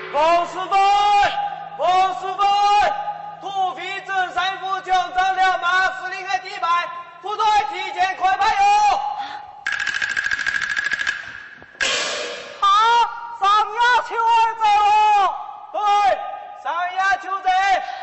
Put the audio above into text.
王师傅，王师傅，土匪镇山府将张良马司令的地盘，副队提前快派哟。 好，上衙求儿在哦。 对，上衙求贼。